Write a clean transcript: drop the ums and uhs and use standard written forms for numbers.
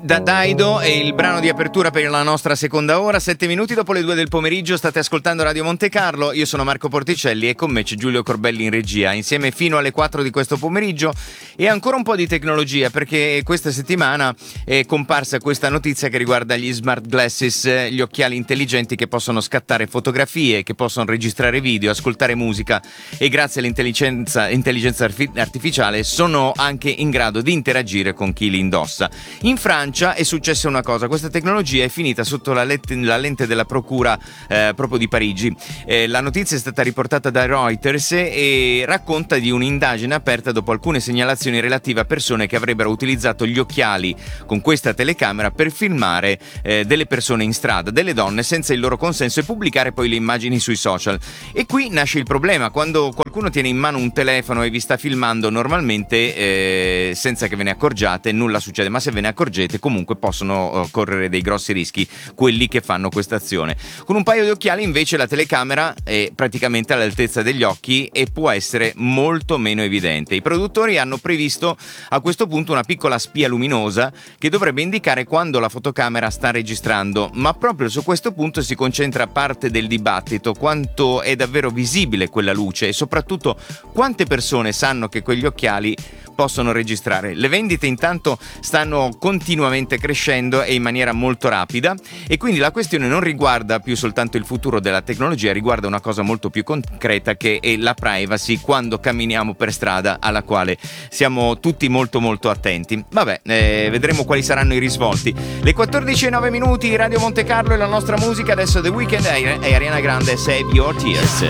Da Daido è il brano di apertura per la nostra seconda ora, 7 minuti dopo le 2 del pomeriggio. State ascoltando Radio Monte Carlo, io sono Marco Porticelli e con me c'è Giulio Corbelli in regia, insieme fino alle 4 di questo pomeriggio. E ancora un po' di tecnologia, perché questa settimana è comparsa questa notizia che riguarda gli smart glasses, gli occhiali intelligenti che possono scattare fotografie, che possono registrare video, ascoltare musica e grazie all'intelligenza artificiale sono anche in grado di interagire con chi li indossa. In Francia è successa una cosa: questa tecnologia è finita sotto la lente della procura proprio di Parigi. La notizia è stata riportata da Reuters e racconta di un'indagine aperta dopo alcune segnalazioni relative a persone che avrebbero utilizzato gli occhiali con questa telecamera per filmare delle persone in strada, delle donne, senza il loro consenso e pubblicare poi le immagini sui social. E qui nasce il problema: quando qualcuno tiene in mano un telefono e vi sta filmando, normalmente senza che ve ne accorgiate nulla succede, ma se ve ne accorgete comunque possono correre dei grossi rischi quelli che fanno questa azione. Con un paio di occhiali invece la telecamera è praticamente all'altezza degli occhi e può essere molto meno evidente. I produttori hanno previsto a questo punto una piccola spia luminosa che dovrebbe indicare quando la fotocamera sta registrando, ma proprio su questo punto si concentra parte del dibattito: quanto è davvero visibile quella luce e soprattutto quante persone sanno che quegli occhiali possono registrare. Le vendite intanto stanno continuamente crescendo e in maniera molto rapida, e quindi la questione non riguarda più soltanto il futuro della tecnologia, riguarda una cosa molto più concreta, che è la privacy quando camminiamo per strada, alla quale siamo tutti molto molto attenti. Vabbè, vedremo quali saranno i risvolti. Le 14:09 minuti, Radio Monte Carlo e la nostra musica. Adesso The Weeknd e Ariana Grande, Save Your Tears.